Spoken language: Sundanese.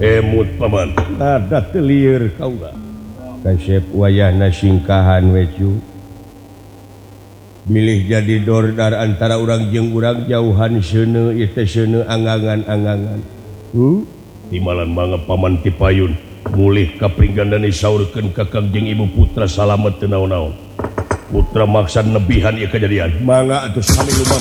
emut paman ada telir kaula kasep wayahna singkahan wecu milih jadi dordar antara urang jeung urang jauhan seuneu ieu teh seuneu angangan-angangan timalan mangga paman ti payun mulih kapringgandana saurkeun kakang jeung ibu putra salamet teu naon-naon putra maksa nebihan ieu kejadian mangga atuh sami lumah